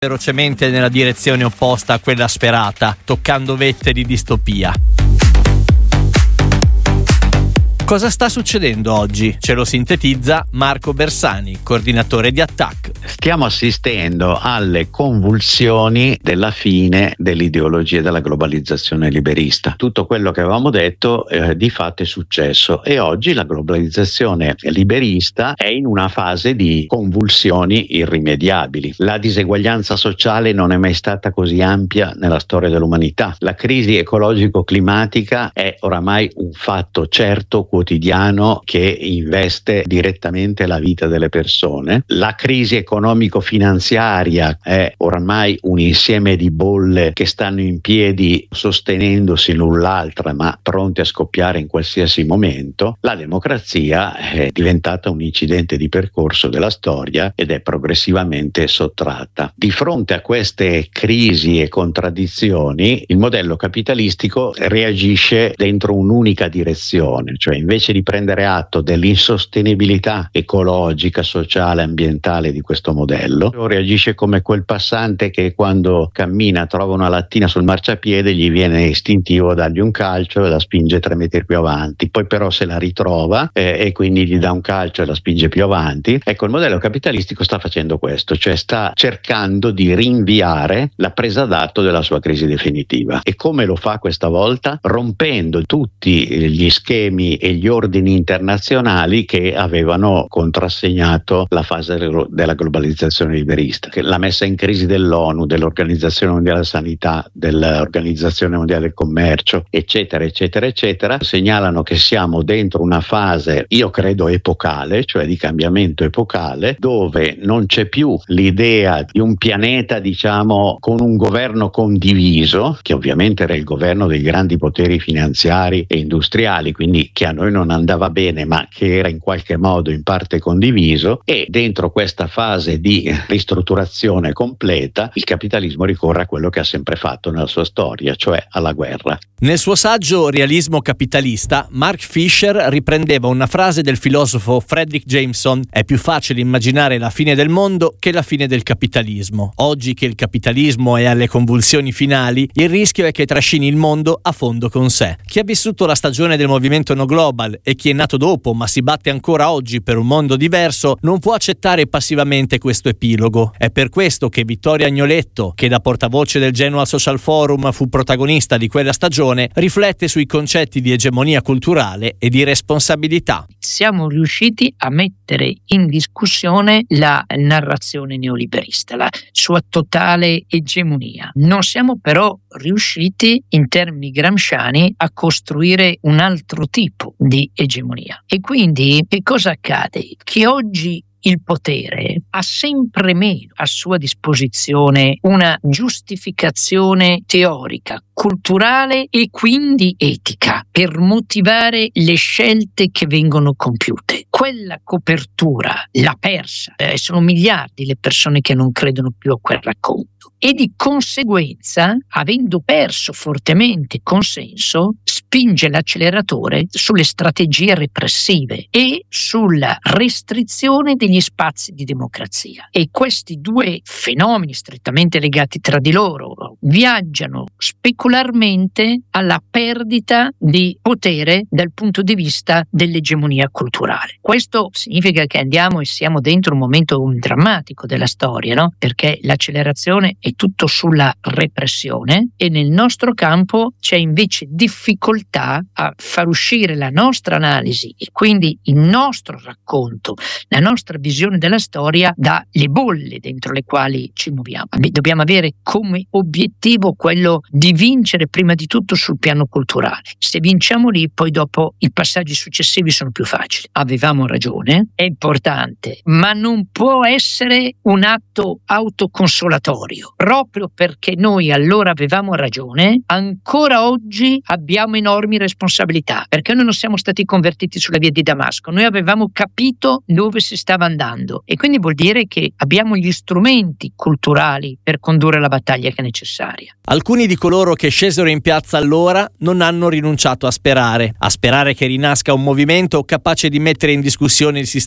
velocemente nella direzione opposta a quella sperata, toccando vette di distopia. Cosa sta succedendo oggi? Ce lo sintetizza Marco Bersani, coordinatore di Attac. Stiamo assistendo alle convulsioni della fine dell'ideologia della globalizzazione liberista. Tutto quello che avevamo detto di fatto è successo e oggi la globalizzazione liberista è in una fase di convulsioni irrimediabili. La diseguaglianza sociale non è mai stata così ampia nella storia dell'umanità. La crisi ecologico-climatica è oramai un fatto certo, quotidiano, che investe direttamente la vita delle persone. La crisi economico-finanziaria è oramai un insieme di bolle che stanno in piedi sostenendosi l'un l'altra ma pronte a scoppiare in qualsiasi momento. La democrazia è diventata un incidente di percorso della storia ed è progressivamente sottratta. Di fronte a queste crisi e contraddizioni, il modello capitalistico reagisce dentro un'unica direzione, cioè invece di prendere atto dell'insostenibilità ecologica, sociale, ambientale di questo modello, reagisce come quel passante che quando cammina trova una lattina sul marciapiede, gli viene istintivo dargli un calcio e la spinge 3 metri più avanti, poi però se la ritrova e quindi gli dà un calcio e la spinge più avanti. Ecco, il modello capitalistico sta facendo questo, cioè sta cercando di rinviare la presa d'atto della sua crisi definitiva. E come lo fa questa volta? Rompendo tutti gli schemi e gli ordini internazionali che avevano contrassegnato la fase della globalizzazione liberista, la messa in crisi dell'ONU, dell'Organizzazione Mondiale della Sanità, dell'Organizzazione Mondiale del Commercio, eccetera, eccetera, eccetera, segnalano che siamo dentro una fase, io credo epocale, cioè di cambiamento epocale, dove non c'è più l'idea di un pianeta, diciamo, con un governo condiviso, che ovviamente era il governo dei grandi poteri finanziari e industriali, quindi che a noi non andava bene, ma che era in qualche modo in parte condiviso, e dentro questa fase di ristrutturazione completa il capitalismo ricorre a quello che ha sempre fatto nella sua storia, cioè alla guerra. Nel suo saggio Realismo capitalista, Mark Fisher riprendeva una frase del filosofo Fredric Jameson: è più facile immaginare la fine del mondo che la fine del capitalismo. Oggi che il capitalismo è alle convulsioni finali, il rischio è che trascini il mondo a fondo con sé. Chi ha vissuto la stagione del movimento No Global e chi è nato dopo ma si batte ancora oggi per un mondo diverso non può accettare passivamente questo epilogo. È per questo che Vittorio Agnoletto, che da portavoce del Genoa Social Forum fu protagonista di quella stagione, riflette sui concetti di egemonia culturale e di responsabilità. Siamo riusciti a mettere in discussione la narrazione neoliberista, la sua totale egemonia. Non siamo però riusciti, in termini gramsciani, a costruire un altro tipo di egemonia. E quindi che cosa accade? Che oggi il potere ha sempre meno a sua disposizione una giustificazione teorica, culturale e quindi etica per motivare le scelte che vengono compiute. Quella copertura l'ha persa, sono miliardi le persone che non credono più a quel racconto e di conseguenza, avendo perso fortemente consenso, spinge l'acceleratore sulle strategie repressive e sulla restrizione degli spazi di democrazia. E questi due fenomeni strettamente legati tra di loro viaggiano specularmente alla perdita di potere dal punto di vista dell'egemonia culturale. Questo significa che andiamo e siamo dentro un momento drammatico della storia, no? Perché l'accelerazione è tutto sulla repressione e nel nostro campo c'è invece difficoltà a far uscire la nostra analisi e quindi il nostro racconto, la nostra visione della storia dalle bolle dentro le quali ci muoviamo. Dobbiamo avere come obiettivo quello di vincere prima di tutto sul piano culturale. Se vinciamo lì, poi dopo i passaggi successivi sono più facili. Avevamo ragione, è importante, ma non può essere un atto autoconsolatorio. Proprio perché noi allora avevamo ragione, ancora oggi abbiamo enormi responsabilità, perché noi non siamo stati convertiti sulla via di Damasco, noi avevamo capito dove si stava andando e quindi vuol dire che abbiamo gli strumenti culturali per condurre la battaglia che è necessaria. Alcuni di coloro che scesero in piazza allora non hanno rinunciato a sperare che rinasca un movimento capace di mettere in discussione il sistema